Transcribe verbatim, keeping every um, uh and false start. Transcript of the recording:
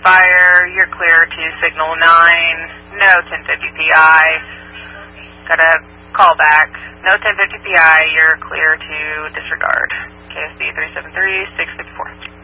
fire, you're clear to signal nine, no ten fifty P I. Got a call back, no ten fifty P I, you're clear to disregard. K S B three seven three, six six four.